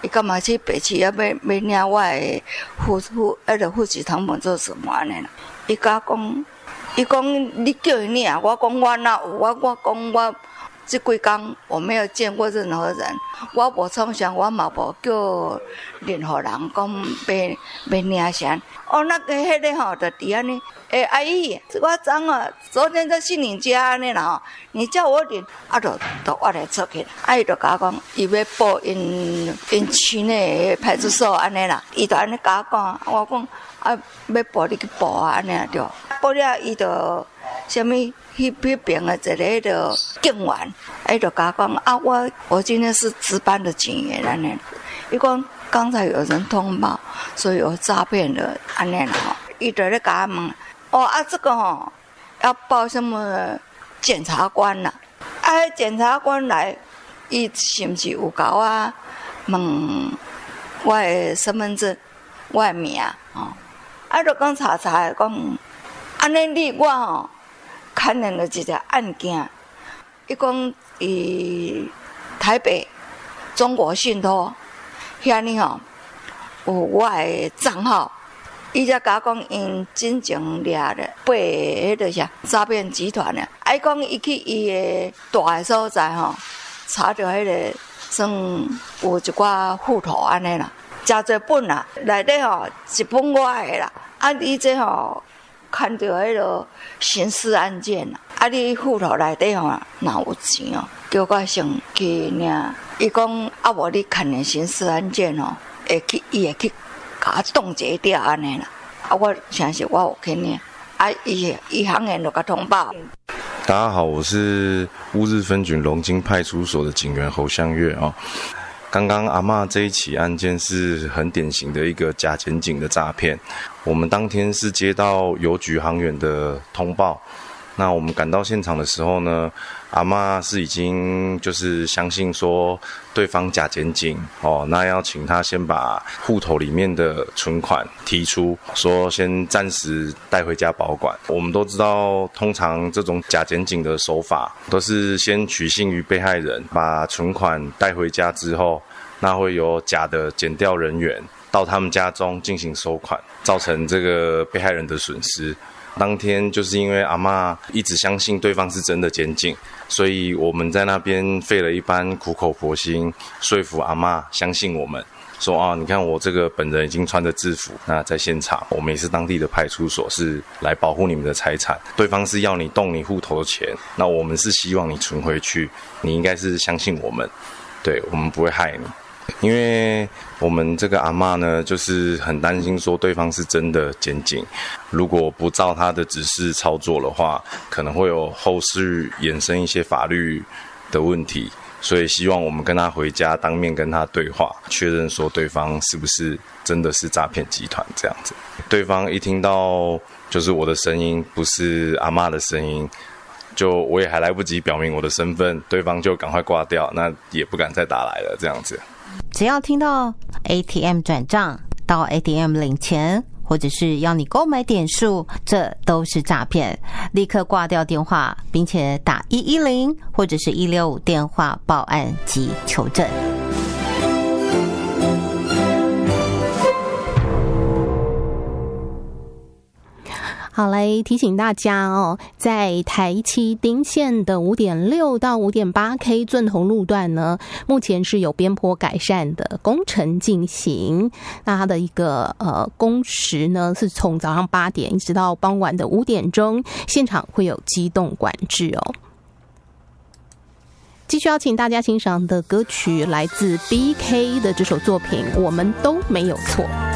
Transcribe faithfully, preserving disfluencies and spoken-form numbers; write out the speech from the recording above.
伊干嘛去北市要要要领我的副副迄个副食堂本做什么安尼啦？伊甲讲，伊讲你叫伊领，我讲我哪有，我我讲我这几工我没有见过任何人，我无创啥，我嘛无叫任何人讲要要领啥。哦，那个迄个吼，就伫安尼。诶、欸，阿姨，我昨啊，昨天在杏林家安尼啦，你叫我领，啊，就就我来出去。阿姨就甲我讲，伊要报因因区内派出所安尼啦，伊就安尼甲我讲，我讲啊，要报你去报啊，安尼对。报了，伊就什么迄迄边的一个迄个警员，伊就甲我讲啊，我我今天是值班的警员安尼。伊讲刚才有人通报，所以有诈骗的安尼啦，伊就咧甲我问。哦啊，这个吼要报什么检察官啦？啊，检察官来，伊是毋是有甲我问我的身份证、我的名哦？啊，就讲查查讲，安尼你我吼牵连了一个案件，伊讲伊台北中国信托遐尼吼有我的账号。伊才甲我讲，因真正掠咧八个迄个啥诈骗集团咧。啊，伊讲伊去伊个大个所在吼，查着迄个算有一寡户头安尼啦，真侪本啦，内底吼一本我的啦。啊，你这吼看着迄个刑事案件啦，啊，你户头内底吼若有钱哦，叫我先去领。伊讲啊，无你看的刑事案件吼，会去伊会去。甲我冻结掉安尼啦，啊，我相信我有去领，啊，伊伊行员就甲通报。 大家好，我是乌日分局龙津派出所的警员侯相月哦。刚刚阿嬷这一起案件是很典型的一个假检警的诈骗。我们当天是接到邮局行员的通报，那我们赶到现场的时候呢，阿嬷是已经就是相信说对方假检警哦，那要请他先把户头里面的存款提出，说先暂时带回家保管。我们都知道，通常这种假检警的手法都是先取信于被害人，把存款带回家之后，那会有假的检调人员到他们家中进行收款，造成这个被害人的损失。当天就是因为阿嬷一直相信对方是真的检警，所以我们在那边费了一番苦口婆心，说服阿嬷相信我们，说啊，你看我这个本人已经穿着制服，那在现场我们也是当地的派出所，是来保护你们的财产，对方是要你动你户头的钱，那我们是希望你存回去，你应该是相信我们，对，我们不会害你。因为我们这个阿嬷呢，就是很担心说对方是真的检警，如果不照他的指示操作的话，可能会有后续衍生一些法律的问题，所以希望我们跟他回家当面跟他对话，确认说对方是不是真的是诈骗集团这样子。对方一听到就是我的声音，不是阿嬷的声音，就我也还来不及表明我的身份，对方就赶快挂掉，那也不敢再打来了这样子。 只要听到 A T M 转账到 A T M 领钱，或者是要你购买点数，这都是诈骗。立刻挂掉电话，并且打一一零或者是一六五电话报案及求证。好，来提醒大家哦，在台七丁线的 五点六 到 五点八 K 钻头路段呢，目前是有边坡改善的工程进行。那它的一个呃工时呢，是从早上八点一直到傍晚的五点钟，现场会有机动管制哦。继续要请大家欣赏的歌曲来自 B K 的这首作品《我们都没有错》。